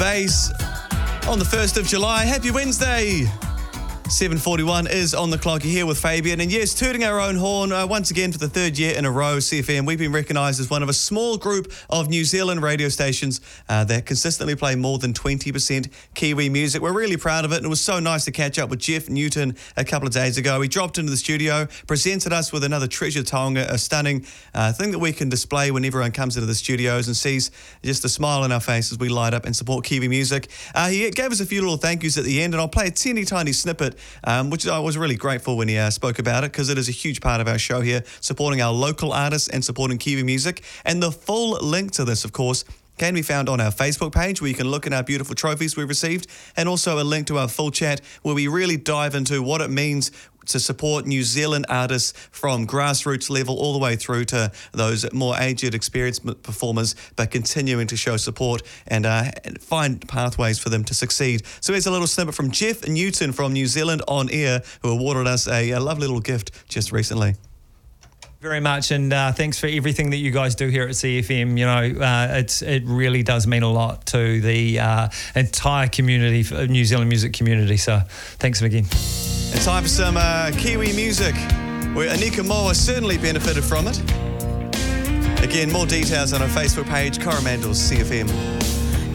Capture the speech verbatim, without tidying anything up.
bass on the first of July. Happy Wednesday. seven forty-one is on the clock. You're here with Fabian. And yes, tooting our own horn uh, once again for the third year in a row, C F M. We've been recognised as one of a small group of New Zealand radio stations uh, that consistently play more than twenty percent Kiwi music. We're really proud of it. And it was so nice to catch up with Jeff Newton a couple of days ago. He dropped into the studio, presented us with another treasure taonga, a stunning uh, thing that we can display when everyone comes into the studios and sees just a smile on our face as we light up and support Kiwi music. Uh, he gave us a few little thank yous at the end, and I'll play a teeny tiny snippet Um, which I was really grateful when he uh, spoke about it, because it is a huge part of our show here, supporting our local artists and supporting Kiwi music. And the full link to this, of course, can be found on our Facebook page, where you can look at our beautiful trophies we've received, and also a link to our full chat where we really dive into what it means to support New Zealand artists from grassroots level all the way through to those more aged, experienced performers, but continuing to show support and uh, find pathways for them to succeed. So here's a little snippet from Jeff Newton from New Zealand On Air, who awarded us a, a lovely little gift just recently. Very much, and uh, thanks for everything that you guys do here at C F M. You know, uh, it's it really does mean a lot to the uh, entire community, New Zealand music community. So thanks again. It's time for some uh, Kiwi music, where Anika Moa certainly benefited from it. Again, more details on our Facebook page, Coromandel C F M.